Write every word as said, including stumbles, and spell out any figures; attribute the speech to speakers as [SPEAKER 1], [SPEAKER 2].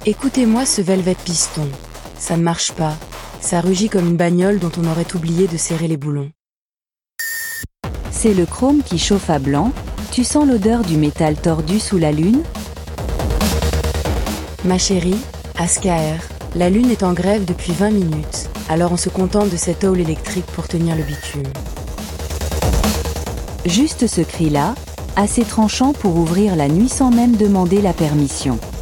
[SPEAKER 1] Écoutez-moi ce Velvet Piston. Ça ne marche pas. Ça rugit comme une bagnole dont on aurait oublié de serrer les boulons.
[SPEAKER 2] C'est le chrome qui chauffe à blanc. Tu sens l'odeur du métal tordu sous la lune?
[SPEAKER 1] Ma chérie, Askaer, la lune est en grève depuis vingt minutes, alors on se contente de cette hall électrique pour tenir le bitume.
[SPEAKER 2] Juste ce cri-là, assez tranchant pour ouvrir la nuit sans même demander la permission.